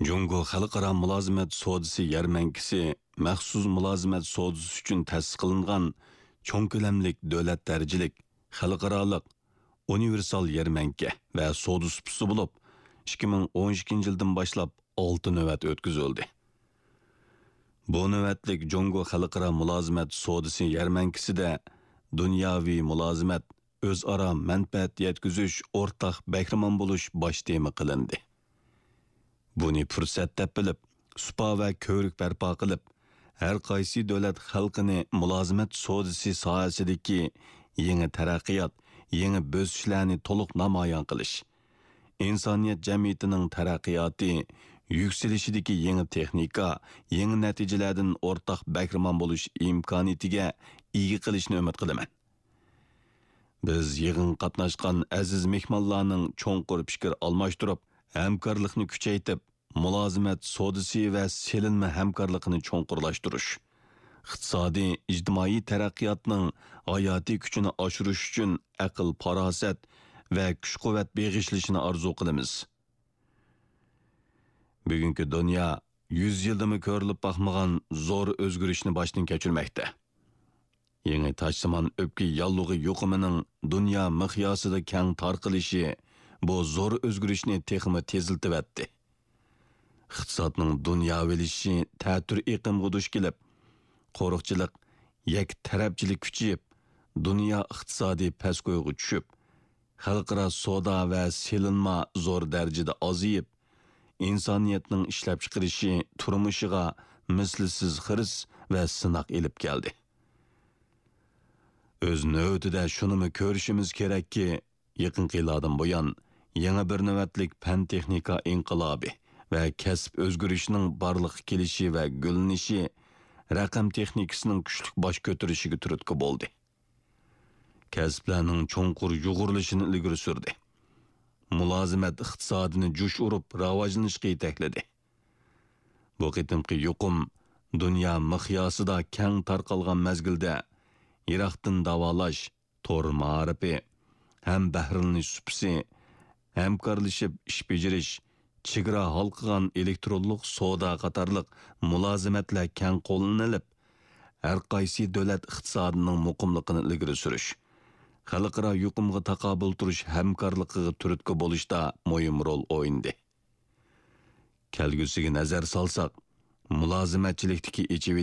Jungo Xalqaro mulozimat sodisi yarmankisi maxsus mulozimat sodisi uchun ta'sis qilingan cho'ng ko'lamlik davlat darajilik xalqaroliq universal yarmanka va soda supisi bo'lib 2012 yildan boshlab 6 navbat o'tkazildi. Bu navbatlik Jungo Xalqaro mulozimat sodisi yarmankisida dunyoviy mulozimat, o'zaro manfaat yetkazish, o'rtaq bahramon bo'lish bosh tema qilindi. Buni fursat deb bilib, supa va ko'rik barpo qilib, har qaysi davlat xalqini mulozimat sodisi sohasidagi yangi taraqqiyot, yangi bo'sishlarni to'liq namoyon qilish, insoniyat jamiyatining taraqqiyoti, yuksalishidagi yangi texnika, yangi natijalardan o'rtaq bahramon bo'lish imkoniyatiga ega qilishni umid qilaman. Biz yig'in qatnashgan aziz mehmonlarning cho'nqur fikr almashtirib, hamkorlikni kuchaytirib, mulozimat sodisi va selinma hamkorlikni cho'nqurlashtirish, iqtisodiy, ijtimoiy taraqqiyotning hayotiy kuchini oshirish uchun aql, farosat va kuch-quvvat beg'ishlashini orzu qilamiz. Bugungi dunyo 100 yildami ko'rilib boqmagan zo'r o'zgarishni boshdan kechirmoqda. Yangi tashsimon o'pki yallug'i yuqumining dunyo miqyosida keng tarqalishi bu zo'r o'zgarishni texmi teziltibatdi. Iqtisodning dunyovileshi ta'tir iqimga duch kelib, qo'riqchilik, yak tarafchilik kuchayib, dunyo iqtisodiy pastgo'yga tushib, xalqaro savdo va selinma zo'r darajada ozayib, insoniyatning ishlab chiqarishi turmushiga mislsiz xiris va sinoq elib keldi. O'z navbatida shuni ko'rishimiz kerakki, yaqinqi yillardan buyon yangi bir navbatlik fan texnika inqilobi va kasb o'zgarishining barliq kelishi va gullanishi raqam texnikasining kuchli bosh ko'tarishiga turtki bo'ldi. Kasblarning cho'nqur yug'urilishini ilgari surdi. Mulozimat iqtisodini jush urib rivojlanishga yetakladi. Bu qitimqi yuqum dunyo miqyosida keng tarqalgan mazgilda Iroqdan davolash, tor ma'rifi, ham bahrlanish supisi, hamkorlashib ish bajarish, chegara halqıgan elektronlik savdo qatorliq mulozimatlar keng qo'llanilib, har qaysi davlat iqtisodining muqimligini ilgari surish, xalqaro yuqumga taqobil turish hamkorligiga turtki bo'lishda muhim rol o'ynadi. Kelgusiga nazar solsak, mulozimatchilikdagi